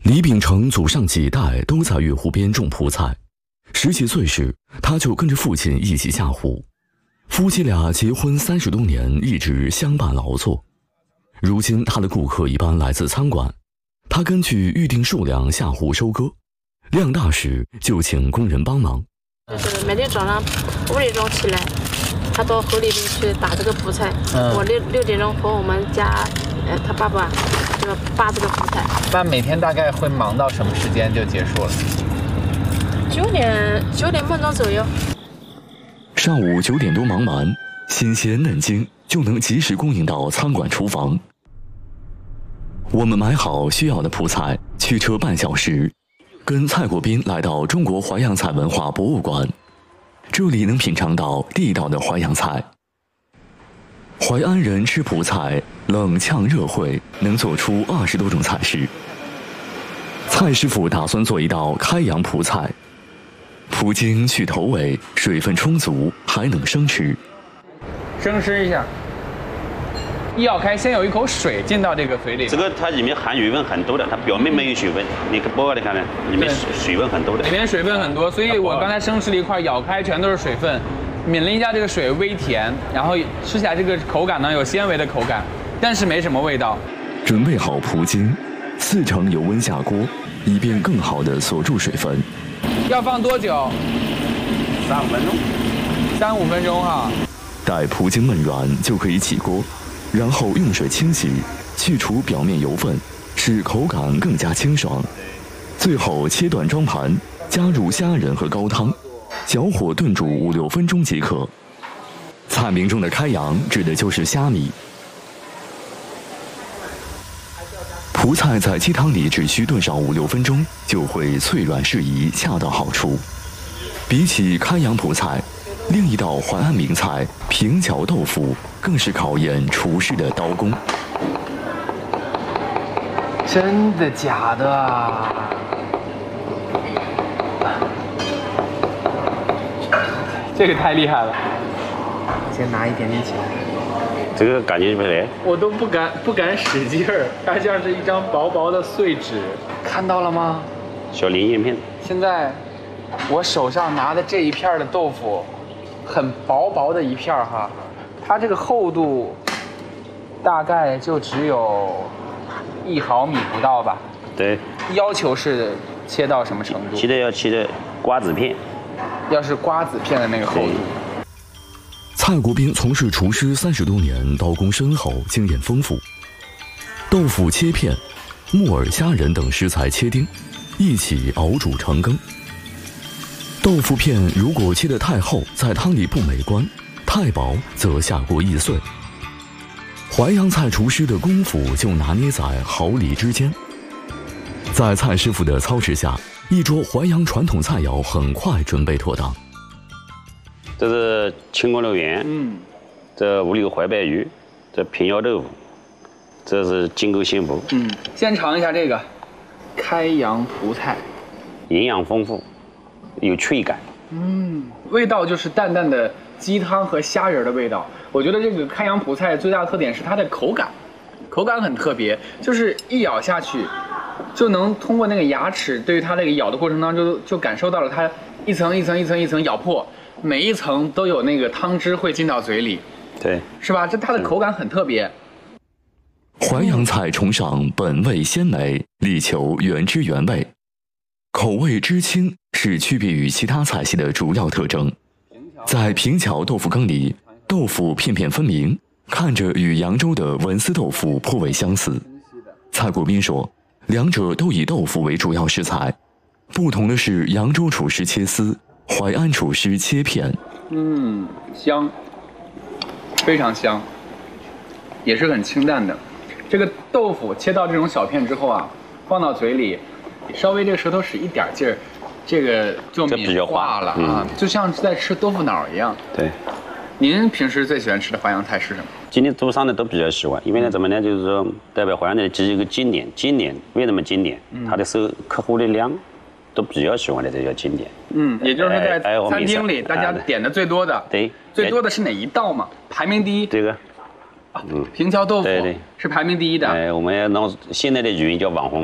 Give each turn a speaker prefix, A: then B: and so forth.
A: 李秉成祖上几代都在月湖边种葡菜，10几岁时，他就跟着父亲一起下湖。夫妻俩结婚30多年，一直相伴劳作。如今他的顾客一般来自餐馆，他根据预定数量下湖收割，量大时就请工人帮忙。
B: 就是每天早上5点钟起来，他到河里面去打这个葡菜。我6点钟和我们家他爸爸就扒这个葡菜。
C: 那每天大概会忙到什么时间就结束了
B: ？9点半钟左右。
A: 上午9点多忙完，新鲜嫩精就能及时供应到餐馆厨房。我们买好需要的葡菜，驱车半小时，跟蔡国斌来到中国淮扬菜文化博物馆，这里能品尝到地道的淮扬菜。淮安人吃葡菜，冷呛热烩，能做出20多种菜式。蔡师傅打算做一道开阳葡菜，葡精去头尾，水分充足，还能生吃。
C: 生吃一下，一咬开，先有一口水进到这个嘴里。
D: 这个它里面含水分很多的，它表面没有水分。你剥开来看呢，里面水分很多的。
C: 里面水分很多，所以我刚才生吃了一块，咬开全都是水分，抿了一下这个水，微甜，然后吃起来这个口感呢有纤维的口感，但是没什么味道。
A: 准备好葡精，4成油温下锅，以便更好地锁住水分。
C: 要放多久
D: ？3-5分钟。
C: 3-5分钟哈。
A: 待葡精焖软就可以起锅，然后用水清洗，去除表面油分，使口感更加清爽。最后切断装盘，加入虾仁和高汤，小火炖煮5-6分钟即可。菜名中的开阳指的就是虾米。葡菜在鸡汤里只需炖上5-6分钟，就会脆软适宜，恰到好处。比起开阳葡菜，另一道淮安名菜平桥豆腐更是考验厨师的刀工。
C: 真的假的啊？这个太厉害了！先拿一点点起来。
D: 这个感觉不来，
C: 我都不敢使劲儿，它像是一张薄薄的碎纸，看到了吗？
D: 小鳞叶片。
C: 现在我手上拿的这一片的豆腐，很薄薄的一片哈，它这个厚度大概就只有1毫米不到吧？
D: 对。
C: 要求是切到什么程度？
D: 要切的瓜子片。
C: 要是瓜子片的那个厚度。
A: 蔡国斌从事厨师30多年，刀工深厚，经验丰富。豆腐切片，木耳、虾仁等食材切丁，一起熬煮成羹。豆腐片如果切得太厚，在汤里不美观；太薄则下锅易碎。淮扬菜厨师的功夫就拿捏在毫厘之间。在蔡师傅的操持下，一桌淮扬传统菜肴很快准备妥当。
D: 这是清锅肉圆，这五柳淮白鱼，这平腰豆腐，这是金钩鲜蘑。
C: 先尝一下这个开阳葡菜，
D: 营养丰富，有脆感。
C: 味道就是淡淡的鸡汤和虾仁的味道。我觉得这个开阳葡菜最大的特点是它的口感，口感很特别，就是一咬下去，就能通过那个牙齿对于它那个咬的过程当中，就感受到了它一层一层一层一层咬破。每一层都有那个汤汁会进到嘴里，
D: 对，
C: 是吧？它的口感很特别。
A: 淮扬菜崇尚本味鲜美，力求原汁原味，口味知轻是区别于其他菜系的主要特征。在平桥豆腐羹里，豆腐片片分明，看着与扬州的文思豆腐颇为相似。蔡国斌说，两者都以豆腐为主要食材，不同的是扬州厨师切丝，淮安厨师切片。
C: 香，非常香，也是很清淡的。这个豆腐切到这种小片之后啊，放到嘴里，稍微这个舌头使一点劲儿，这个就抿化了啊，就像是在吃豆腐脑一样。
D: 对。
C: 您平时最喜欢吃的淮扬菜是什么？
D: 今天桌上的都比较喜欢，因为呢，怎么呢？就是说代表淮扬的这一个经典。为什么经典？它的客户的量都比较喜欢的，这叫经典。
C: 也就是说在餐厅里大家点的最多的，
D: 对，
C: 最多的是哪一道嘛？排名第一。
D: 这个，
C: 平桥豆腐
D: 对，
C: 是排名第一的。
D: 我们要弄现在的语言叫网红。